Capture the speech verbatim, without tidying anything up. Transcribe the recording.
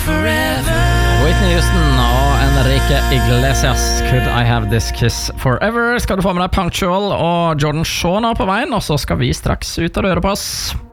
Whitney Houston og Enrique Iglesias, Could I Have This Kiss Forever. Skal du få med deg Punctual og Jordan Shaw nå på veien, og så skal vi straks ut og røre på oss.